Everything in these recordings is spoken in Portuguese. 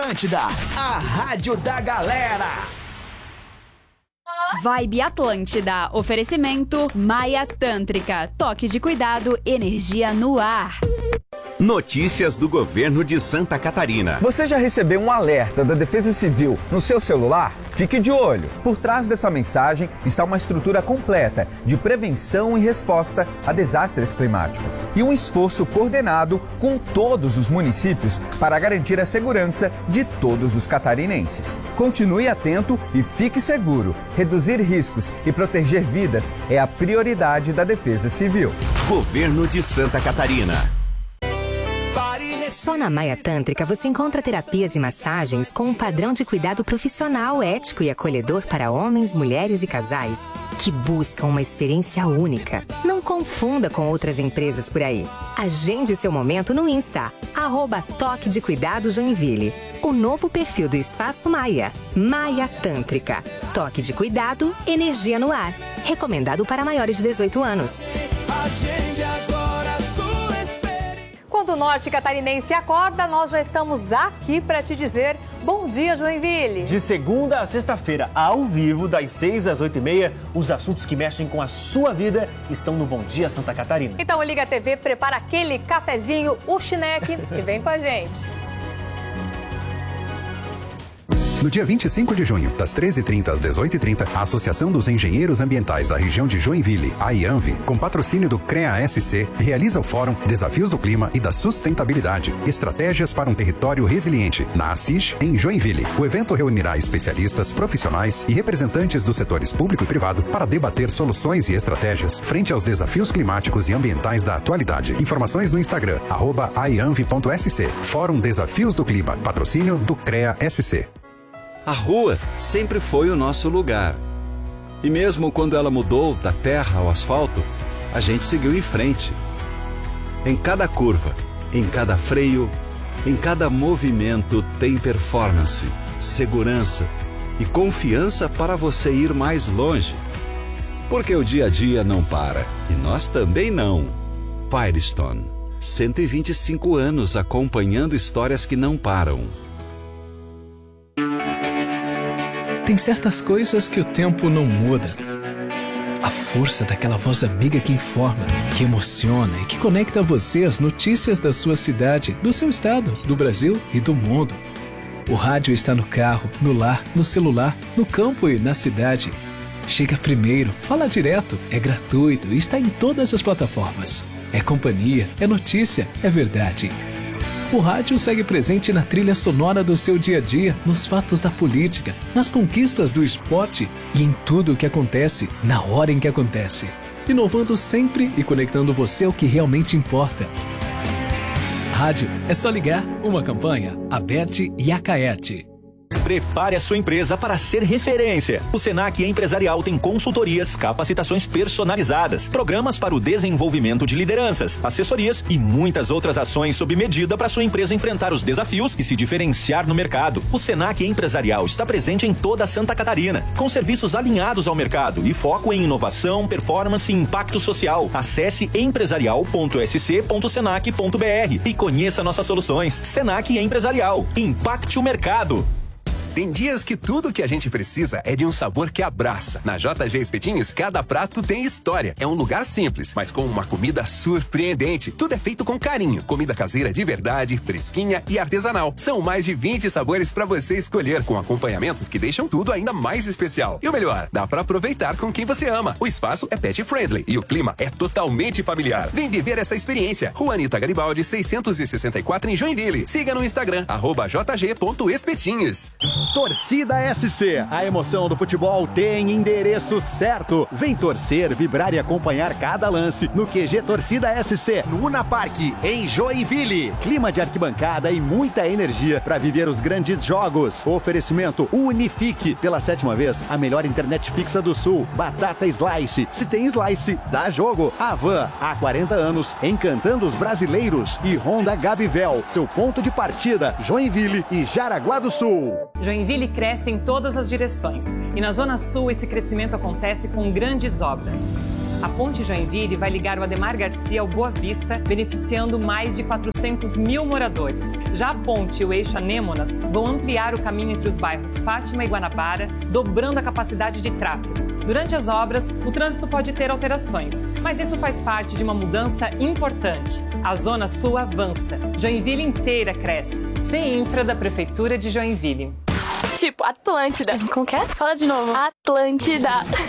Atlântida, a rádio da galera. Vibe Atlântida. Oferecimento Maia Tântrica. Toque de cuidado, energia no ar. Notícias do governo de Santa Catarina. Você já recebeu um alerta da Defesa Civil no seu celular? Fique de olho. Por trás dessa mensagem está uma estrutura completa de prevenção e resposta a desastres climáticos. E um esforço coordenado com todos os municípios para garantir a segurança de todos os catarinenses. Continue atento e fique seguro. Reduzir riscos e proteger vidas é a prioridade da Defesa Civil. Governo de Santa Catarina. Só na Maia Tântrica você encontra terapias e massagens com um padrão de cuidado profissional, ético e acolhedor para homens, mulheres e casais que buscam uma experiência única. Não confunda com outras empresas por aí. Agende seu momento no Insta, @Toque de Cuidado Joinville. O novo perfil do Espaço Maia. Maia Tântrica. Toque de cuidado, energia no ar. Recomendado para maiores de 18 anos. Agende agora a sua experiência. Quando o norte catarinense acorda, nós já estamos aqui para te dizer bom dia, Joinville. De segunda a sexta-feira, ao vivo, das 6 às 8h30, os assuntos que mexem com a sua vida estão no Bom Dia Santa Catarina. Então liga a TV, prepara aquele cafezinho, o chineque e vem com a gente. No dia 25 de junho, das 13h30 às 18h30, a Associação dos Engenheiros Ambientais da região de Joinville, a IANV, com patrocínio do CREA-SC, realiza o Fórum Desafios do Clima e da Sustentabilidade, Estratégias para um Território Resiliente, na Assis, em Joinville. O evento reunirá especialistas, profissionais e representantes dos setores público e privado para debater soluções e estratégias frente aos desafios climáticos e ambientais da atualidade. Informações no Instagram, @aianv.sc. Fórum Desafios do Clima, patrocínio do CREA-SC. A rua sempre foi o nosso lugar. E mesmo quando ela mudou da terra ao asfalto, a gente seguiu em frente. Em cada curva, em cada freio, em cada movimento tem performance, segurança e confiança para você ir mais longe. Porque o dia a dia não para, e nós também não. Firestone, 125 anos acompanhando histórias que não param. Tem certas coisas que o tempo não muda. A força daquela voz amiga que informa, que emociona e que conecta você às notícias da sua cidade, do seu estado, do Brasil e do mundo. O rádio está no carro, no lar, no celular, no campo e na cidade. Chega primeiro, fala direto, é gratuito e está em todas as plataformas. É companhia, é notícia, é verdade. O rádio segue presente na trilha sonora do seu dia a dia, nos fatos da política, nas conquistas do esporte e em tudo o que acontece, na hora em que acontece. Inovando sempre e conectando você ao que realmente importa. Rádio é só ligar. Uma campanha, Aberte e Acaerte. Prepare a sua empresa para ser referência. O Senac Empresarial tem consultorias, capacitações personalizadas, programas para o desenvolvimento de lideranças, assessorias e muitas outras ações sob medida para sua empresa enfrentar os desafios e se diferenciar no mercado. O Senac Empresarial está presente em toda Santa Catarina, com serviços alinhados ao mercado e foco em inovação, performance e impacto social. Acesse empresarial.sc.senac.br e conheça nossas soluções. Senac Empresarial. Impacte o mercado. Tem dias que tudo que a gente precisa é de um sabor que abraça. Na JG Espetinhos, cada prato tem história. É um lugar simples, mas com uma comida surpreendente. Tudo é feito com carinho. Comida caseira de verdade, fresquinha e artesanal. São mais de 20 sabores para você escolher, com acompanhamentos que deixam tudo ainda mais especial. E o melhor, dá para aproveitar com quem você ama. O espaço é pet friendly e o clima é totalmente familiar. Vem viver essa experiência. Rua Anita Garibaldi, 664 em Joinville. Siga no Instagram, @jg.espetinhos. Torcida SC, a emoção do futebol tem endereço certo. Vem torcer, vibrar e acompanhar cada lance no QG Torcida SC, no Una Park, em Joinville. Clima de arquibancada e muita energia para viver os grandes jogos. Oferecimento Unifique, pela 7ª vez, a melhor internet fixa do Sul. Batata Slice, se tem Slice, dá jogo. Avan, há 40 anos, encantando os brasileiros. E Honda Gabivel, seu ponto de partida, Joinville e Jaraguá do Sul. Joinville cresce em todas as direções e na Zona Sul esse crescimento acontece com grandes obras. A Ponte Joinville vai ligar o Ademar Garcia ao Boa Vista, beneficiando mais de 400 mil moradores. Já a ponte e o eixo Anêmonas vão ampliar o caminho entre os bairros Fátima e Guanabara, dobrando a capacidade de tráfego. Durante as obras, o trânsito pode ter alterações, mas isso faz parte de uma mudança importante. A Zona Sul avança. Joinville inteira cresce. CEINFRA da Prefeitura de Joinville. Tipo, Atlântida. Como que é? Fala de novo. Atlântida.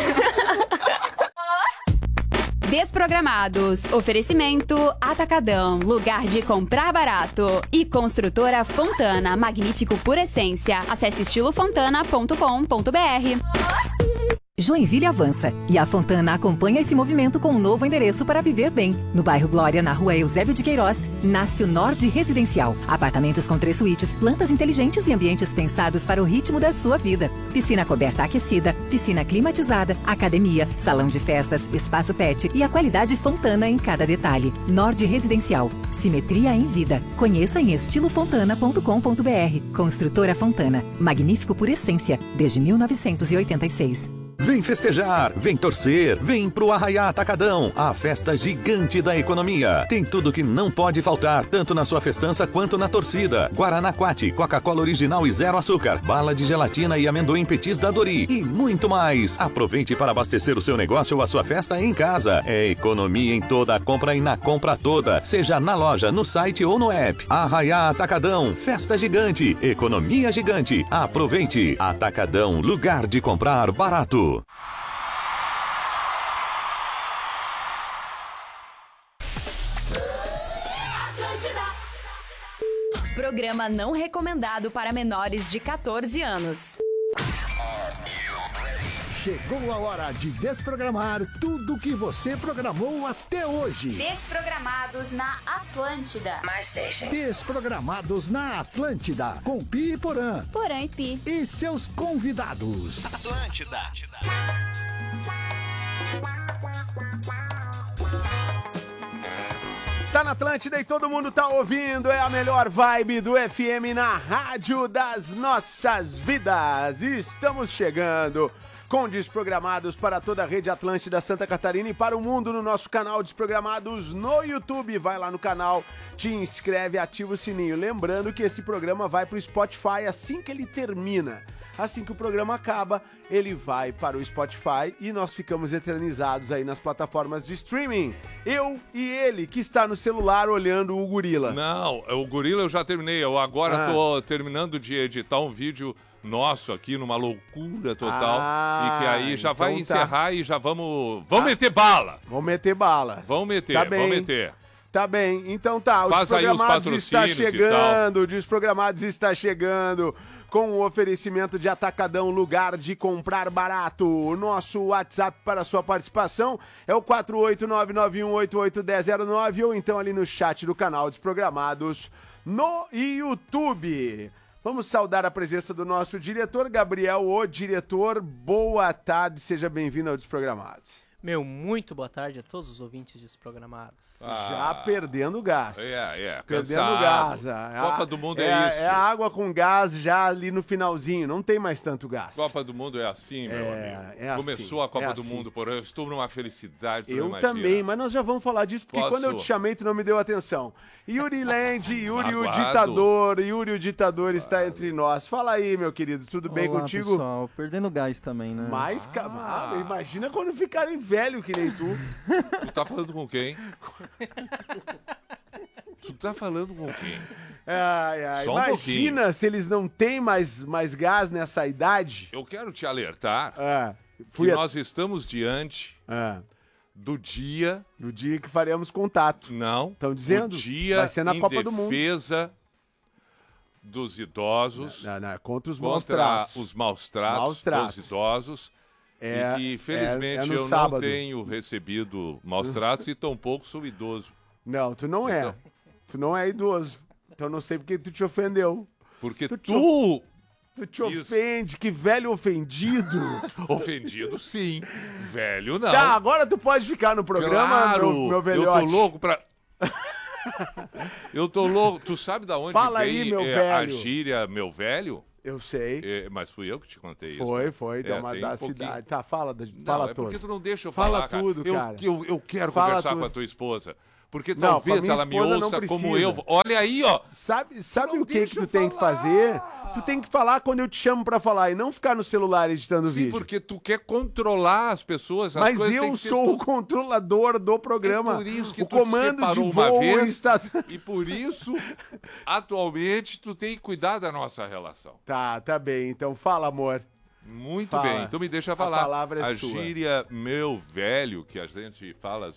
Desprogramados. Oferecimento Atacadão, lugar de comprar barato. E Construtora Fontana, magnífico por essência. Acesse estilofontana.com.br. Joinville avança e a Fontana acompanha esse movimento com um novo endereço para viver bem. No bairro Glória, na rua Eusébio de Queiroz, nasce o Nord Residencial. Apartamentos com 3 suítes, plantas inteligentes e ambientes pensados para o ritmo da sua vida. Piscina coberta aquecida, piscina climatizada, academia, salão de festas, espaço pet e a qualidade Fontana em cada detalhe. Nord Residencial. Simetria em vida. Conheça em estilofontana.com.br. Construtora Fontana. Magnífico por essência. Desde 1986. Vem festejar, vem torcer, vem pro Arraiá Atacadão, a festa gigante da economia. Tem tudo que não pode faltar, tanto na sua festança quanto na torcida. Guaraná Quati, Coca-Cola original e 0 açúcar, bala de gelatina e amendoim petis da Dori e muito mais. Aproveite para abastecer o seu negócio ou a sua festa em casa. É economia em toda a compra e na compra toda, seja na loja, no site ou no app. Arraiá Atacadão, festa gigante, economia gigante. Aproveite. Atacadão, lugar de comprar barato. Programa não recomendado para menores de 14 anos. Chegou a hora de desprogramar tudo que você programou até hoje. Desprogramados na Atlântida. Desprogramados na Atlântida, com Pi e Porã. Porã e Pi. E seus convidados. Atlântida. Tá na Atlântida e todo mundo tá ouvindo. É a melhor vibe do FM na rádio das nossas vidas. E estamos chegando com Desprogramados para toda a rede Atlântida Santa Catarina e para o mundo no nosso canal Desprogramados no YouTube. Vai lá no canal, te inscreve, ativa o sininho. Lembrando que esse programa vai pro Spotify assim que ele termina. Assim que o programa acaba, ele vai para o Spotify e nós ficamos eternizados aí nas plataformas de streaming. Eu e ele, que está no celular olhando o gorila. Não, o gorila eu já terminei. Eu agora tô terminando de editar um vídeo nosso aqui numa loucura total. E que aí já vai encerrar e já vamos meter bala. Vamos meter bala. Vamos meter, tá bem. vamos meter. Tá bem, então tá, o Faz Desprogramados está chegando, o Desprogramados está chegando com o oferecimento de Atacadão, lugar de comprar barato. O nosso WhatsApp para sua participação é o 48991881009 ou então ali no chat do canal Desprogramados no YouTube. Vamos saudar a presença do nosso diretor, Gabriel, o diretor. Boa tarde, seja bem-vindo ao Desprogramados. Muito boa tarde a todos os ouvintes Desprogramados. Já perdendo gás. Perdendo gás. Copa do Mundo é isso. É a água com gás já ali no finalzinho, não tem mais tanto gás. Copa do Mundo é assim, meu amigo. Começou a Copa do Mundo, porém, eu estou numa felicidade. Eu também, mas nós já vamos falar disso, porque quando eu te chamei, tu não me deu atenção. Yuri Land, Yuri o Ditador está entre nós. Fala aí, meu querido, tudo bem contigo? Pessoal, perdendo gás também, né? Mas, imagina quando ficarem velho que nem tu. Tu tá falando com quem? Tu tá falando com quem? Só imagina se eles não têm mais gás nessa idade. Eu quero te alertar que nós estamos diante do dia... Do dia que faremos contato. Não. Estão dizendo? Do dia vai ser na Copa do Mundo. Defesa dos idosos. Contra os maus tratos. Os maus tratos dos idosos. E que, felizmente, eu não tenho recebido maus tratos e tampouco sou idoso. Não, tu não é. Tu não é idoso. Então não sei porque tu te ofendeu. Porque tu te ofende, que velho ofendido. Ofendido, sim. Velho, não. Tá, agora tu pode ficar no programa, meu velhote. Eu tô louco pra... Eu tô louco. Tu sabe da onde Fala vem aí, meu velho. a gíria meu velho? Eu sei. Mas fui eu que te contei isso. Foi, da cidade. Tá, fala tudo. Porque tu não deixa eu falar, Fala tudo, cara. Eu quero Fala conversar tudo. com a tua esposa. Porque Não, talvez com a minha ela me esposa não ouça precisa. como eu. Olha aí, ó. Sabe o que tu tem que fazer? Tu tem que falar quando eu te chamo pra falar e não ficar no celular editando Sim, vídeo. porque tu quer controlar as pessoas. As Mas coisas têm eu que ser sou o controlador do programa. É por isso que o tu te comando de separou uma voo vez, está... E por isso, atualmente, tu tem que cuidar da nossa relação. Tá bem. Então fala, amor. Muito Fala. bem, então me deixa falar. A palavra é a sua. gíria meu velho, que a gente fala às